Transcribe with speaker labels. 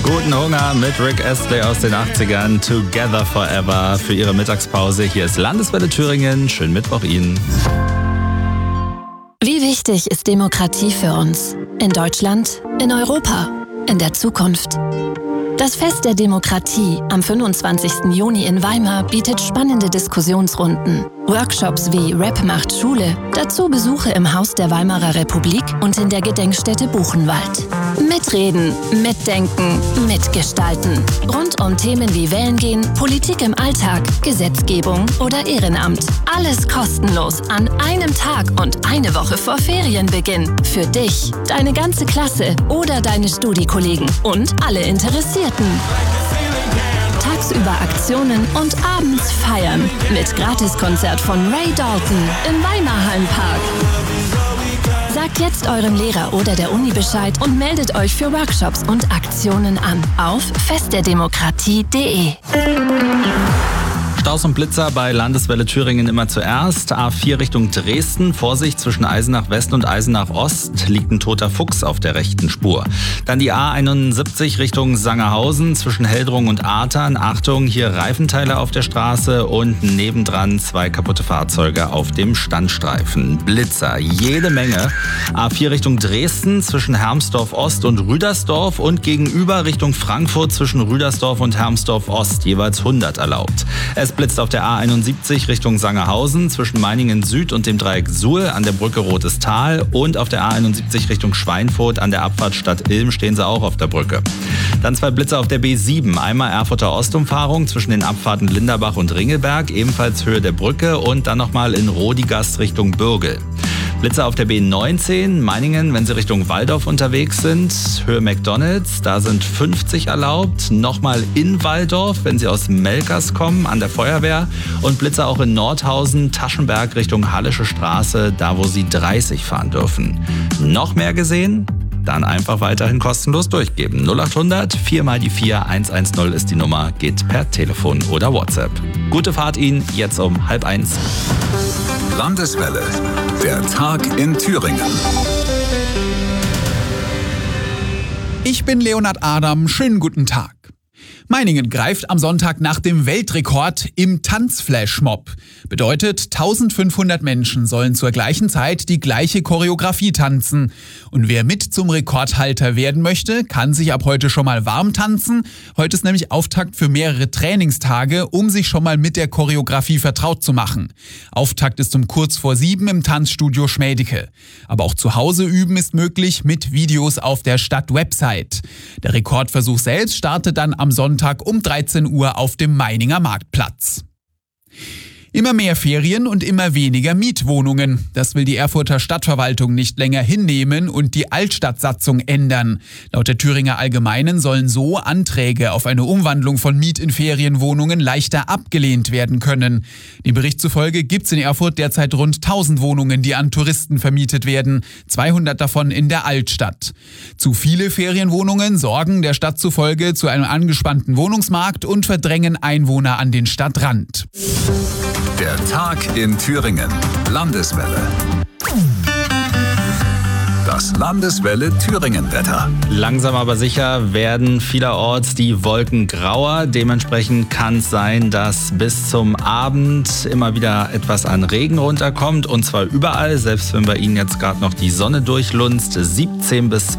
Speaker 1: Guten Hunger mit Rick Astley aus den 80ern. Together Forever für Ihre Mittagspause. Hier ist Landeswelle Thüringen. Schönen Mittwoch Ihnen.
Speaker 2: Wie wichtig ist Demokratie für uns? In Deutschland, in Europa, in der Zukunft? Das Fest der Demokratie am 25. Juni in Weimar bietet spannende Diskussionsrunden, Workshops wie Rap macht Schule, dazu Besuche im Haus der Weimarer Republik und in der Gedenkstätte Buchenwald. Mitreden, mitdenken, mitgestalten. Rund um Themen wie Wählen gehen, Politik im Alltag, Gesetzgebung oder Ehrenamt. Alles kostenlos an einem Tag und eine Woche vor Ferienbeginn. Für dich, deine ganze Klasse oder deine Studiekollegen und alle Interessierten. Tagsüber Aktionen und abends feiern. Mit Gratiskonzert von Ray Dalton im Weimar Hallenpark. Sagt jetzt eurem Lehrer oder der Uni Bescheid und meldet euch für Workshops und Aktionen an auf festderdemokratie.de.
Speaker 1: Staus und Blitzer bei Landeswelle Thüringen immer zuerst. A4 Richtung Dresden. Vorsicht, zwischen Eisenach West und Eisenach Ost liegt ein toter Fuchs auf der rechten Spur. Dann die A71 Richtung Sangerhausen zwischen Heldrung und Artern. Achtung, hier Reifenteile auf der Straße und nebendran 2 kaputte Fahrzeuge auf dem Standstreifen. Blitzer, jede Menge. A4 Richtung Dresden zwischen Hermsdorf Ost und Rüdersdorf und gegenüber Richtung Frankfurt zwischen Rüdersdorf und Hermsdorf Ost. Jeweils 100 erlaubt. Es blitzt auf der A71 Richtung Sangerhausen zwischen Meiningen Süd und dem Dreieck Suhl an der Brücke Rotes Tal und auf der A71 Richtung Schweinfurt an der Abfahrt Stadt Ilm stehen sie auch auf der Brücke. Dann 2 Blitze auf der B7, einmal Erfurter Ostumfahrung zwischen den Abfahrten Linderbach und Ringelberg, ebenfalls Höhe der Brücke und dann nochmal in Rodigast Richtung Bürgel. Blitze auf der B19, Meiningen, wenn Sie Richtung Walldorf unterwegs sind, Höhe McDonalds, da sind 50 erlaubt. Nochmal in Walldorf, wenn Sie aus Melkers kommen, an der Feuerwehr. Und Blitze auch in Nordhausen, Taschenberg Richtung Hallische Straße, da wo Sie 30 fahren dürfen. Noch mehr gesehen? Dann einfach weiterhin kostenlos durchgeben. 0800 4 mal die 4 110 ist die Nummer, geht per Telefon oder WhatsApp. Gute Fahrt Ihnen, jetzt um 12:30.
Speaker 3: Landeswelle, der Tag in Thüringen.
Speaker 4: Ich bin Leonhard Adam, schönen guten Tag. Meiningen greift am Sonntag nach dem Weltrekord im Tanzflashmob. Bedeutet, 1500 Menschen sollen zur gleichen Zeit die gleiche Choreografie tanzen. Und wer mit zum Rekordhalter werden möchte, kann sich ab heute schon mal warm tanzen. Heute ist nämlich Auftakt für mehrere Trainingstage, um sich schon mal mit der Choreografie vertraut zu machen. Auftakt ist um kurz vor 7 im Tanzstudio Schmädicke. Aber auch zu Hause üben ist möglich mit Videos auf der Stadtwebsite. Der Rekordversuch selbst startet dann am Sonntag um 13 Uhr auf dem Meininger Marktplatz. Immer mehr Ferien und immer weniger Mietwohnungen. Das will die Erfurter Stadtverwaltung nicht länger hinnehmen und die Altstadtsatzung ändern. Laut der Thüringer Allgemeinen sollen so Anträge auf eine Umwandlung von Miet- in Ferienwohnungen leichter abgelehnt werden können. Dem Bericht zufolge gibt es in Erfurt derzeit rund 1000 Wohnungen, die an Touristen vermietet werden, 200 davon in der Altstadt. Zu viele Ferienwohnungen sorgen der Stadt zufolge zu einem angespannten Wohnungsmarkt und verdrängen Einwohner an den Stadtrand.
Speaker 3: Der Tag in Thüringen. Landeswelle. Das Landeswelle Thüringen-Wetter.
Speaker 1: Langsam aber sicher werden vielerorts die Wolken grauer. Dementsprechend kann es sein, dass bis zum Abend immer wieder etwas an Regen runterkommt. Und zwar überall, selbst wenn bei Ihnen jetzt gerade noch die Sonne durchlunzt. 17 bis